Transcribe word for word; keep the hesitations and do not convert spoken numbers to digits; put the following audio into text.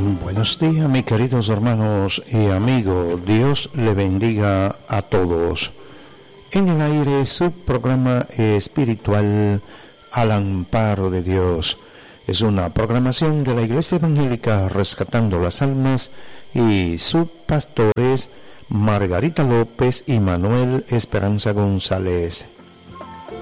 Buenos días, mis queridos hermanos y amigos. Dios le bendiga a todos. En el aire, su programa espiritual Al Amparo de Dios. Es una programación de la Iglesia Evangélica Rescatando las Almas y sus pastores Margarita López y Manuel Esperanza González.